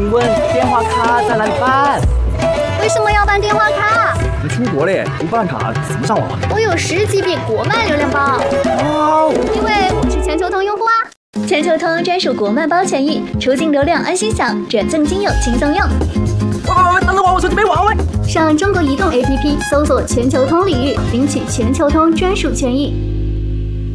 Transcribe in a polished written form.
请问电话卡在哪里办？ 为什么要办电话卡？ 你出国嘞，不办卡怎么上网？ 我有10GB国漫流量包。 哦， 因为我是全球通用户啊。全球通专属国漫包权益，出境流量安心享，转赠金友轻松用。 喂，等等我手机没网喂。 上中国移动 APP 搜索全球通领域，领取全球通专属权益。